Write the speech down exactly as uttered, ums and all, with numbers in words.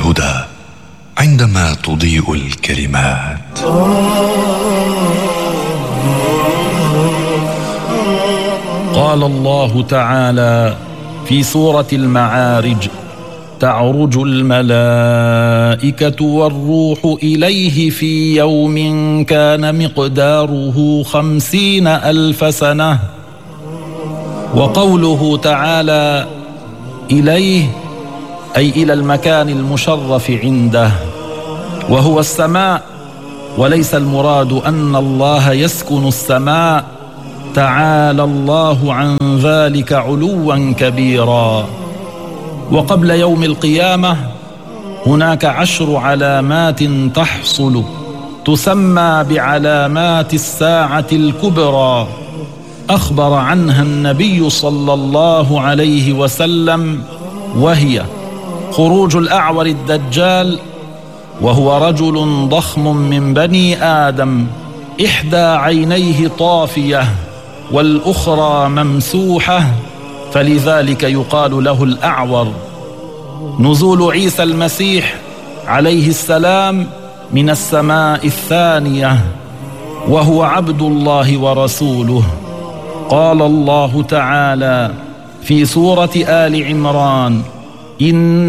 الهدى عندما تضيء الكلمات. قال الله تعالى في سورة المعارج: تعرج الملائكة والروح إليه في يوم كان مقداره خمسين ألف سنة. وقوله تعالى إليه أي إلى المكان المشرف عنده، وهو السماء، وليس المراد أن الله يسكن السماء، تعالى الله عن ذلك علوا كبيرا. وقبل يوم القيامة هناك عشر علامات تحصل تسمى بعلامات الساعة الكبرى، أخبر عنها النبي صلى الله عليه وسلم، وهي: خروج الأعور الدجال، وهو رجل ضخم من بني آدم، إحدى عينيه طافية والأخرى ممسوحة، فلذلك يقال له الأعور. نزول عيسى المسيح عليه السلام من السماء الثانية، وهو عبد الله ورسوله. قال الله تعالى في سورة آل عمران: إن